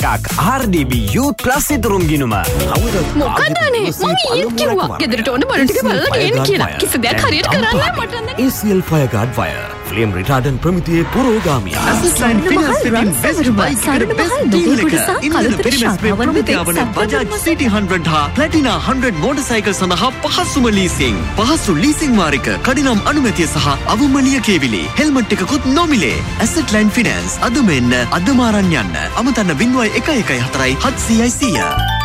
එකක් RDB Youth Plus ඉදරුම් ගිනුම. මොකදනේ මම ඊත් කිව්වා ගෙදරට ඕන බඩ ටික බලලා ගේන්න කියලා. කිසි දෙයක් හරියට කරන්නේ මට නම්. ACL Fireguard Wire flame retardant ප්‍රමිතියේ පුරෝගාමියා. Assistant Finance Fitting Best Buy එකට best deal එක. ඉන්ධන පරිමස් වේ ප්‍රමිතියවන Bajaj City 100 හා Platina 100 motorcycle සඳහා පහසුම leasing. පහසු leasing වාරික කඩිනම් අනුමැතිය සහ අවම ලියකියවිලි. හෙල්මට් එකකුත් නොමිලේ. Asset Line Finance අදම එන්න අදම අරන් යන්න. අමතන්න 0114 700